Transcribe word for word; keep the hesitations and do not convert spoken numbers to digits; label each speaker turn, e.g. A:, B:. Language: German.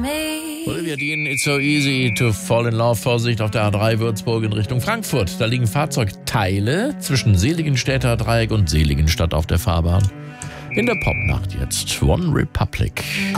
A: Olivia Dean, It's So Easy to Fall in Love. Vorsicht auf der A drei Würzburg in Richtung Frankfurt. Da liegen Fahrzeugteile zwischen Seligenstädter Dreieck und Seligenstadt auf der Fahrbahn. In der Popnacht jetzt One Republic.